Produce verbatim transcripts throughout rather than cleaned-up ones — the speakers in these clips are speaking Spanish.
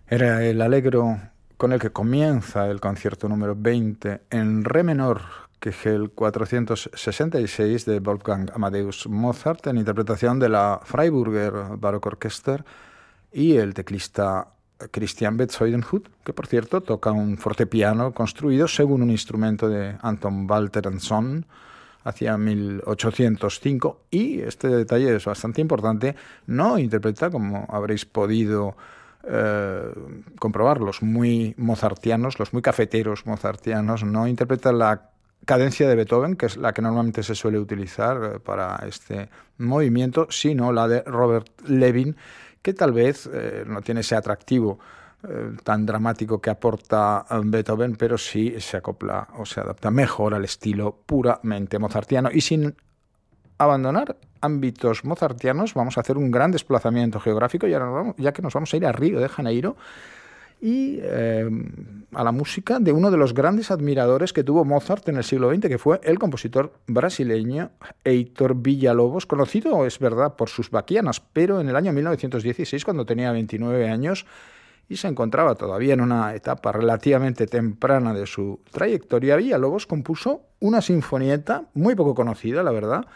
Era el allegro con el que comienza el concierto número veinte en re menor, que es el cuatrocientos sesenta y seis de Wolfgang Amadeus Mozart, en interpretación de la Freiburger Barockorchester y el teclista Christian Bezuidenhout, que por cierto toca un fortepiano construido según un instrumento de Anton Walter Sohn hacia mil ochocientos cinco, y este detalle es bastante importante, no interpreta, como habréis podido eh, comprobar, los muy mozartianos, los muy cafeteros mozartianos, no interpreta la cadencia de Beethoven, que es la que normalmente se suele utilizar para este movimiento, sino la de Robert Levin, que tal vez eh, no tiene ese atractivo eh, tan dramático que aporta Beethoven, pero sí se acopla o se adapta mejor al estilo puramente mozartiano. Y sin abandonar ámbitos mozartianos, vamos a hacer un gran desplazamiento geográfico, ya, nos vamos, ya que nos vamos a ir a Río de Janeiro y eh, a la música de uno de los grandes admiradores que tuvo Mozart en el siglo veinte, que fue el compositor brasileño Heitor Villa-Lobos, conocido, es verdad, por sus baquianas, pero en el año mil novecientos dieciséis, cuando tenía veintinueve años y se encontraba todavía en una etapa relativamente temprana de su trayectoria, Villa-Lobos compuso una sinfonieta muy poco conocida, la verdad,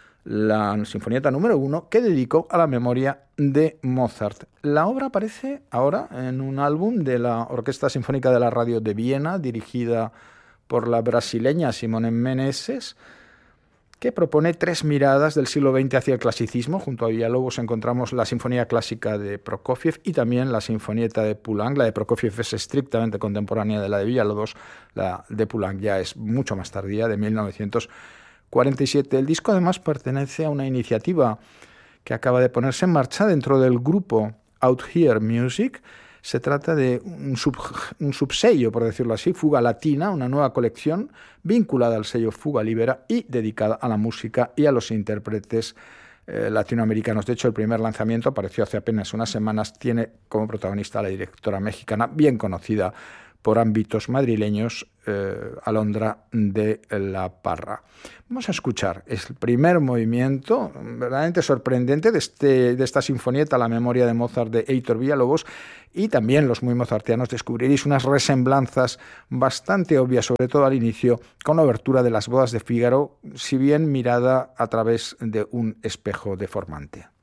la sinfonieta número uno, que dedicó a la memoria de Mozart. La obra aparece ahora en un álbum de la Orquesta Sinfónica de la Radio de Viena, dirigida por la brasileña Simone Menezes, que propone tres miradas del siglo veinte hacia el clasicismo. Junto a Villalobos encontramos la Sinfonía Clásica de Prokofiev y también la Sinfonieta de Poulenc. La de Prokofiev es estrictamente contemporánea de la de Villalobos, la de Poulenc ya es mucho más tardía, de mil novecientos cuarenta y siete. El disco además pertenece a una iniciativa que acaba de ponerse en marcha dentro del grupo Out Here Music. Se trata de un, sub, un subsello, por decirlo así, Fuga Latina, una nueva colección vinculada al sello Fuga Libera y dedicada a la música y a los intérpretes eh, latinoamericanos. De hecho, el primer lanzamiento apareció hace apenas unas semanas. Tiene como protagonista a la directora mexicana, bien conocida por ámbitos madrileños, eh, Alondra de la Parra. Vamos a escuchar el primer movimiento verdaderamente sorprendente de, este, de esta sinfonieta, la memoria de Mozart, de Heitor Villa-Lobos, y también los muy mozartianos descubriréis unas resemblanzas bastante obvias, sobre todo al inicio, con la obertura de Las bodas de Fígaro, si bien mirada a través de un espejo deformante.